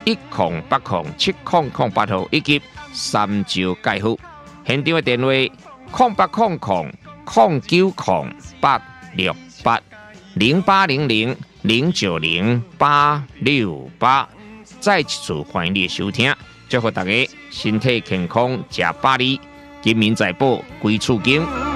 10807008号以及3招介户。现场的电话08000868680800090868。再次欢迎你的收听，祝福大家身体健康，吃百里，金民财宝归厝经。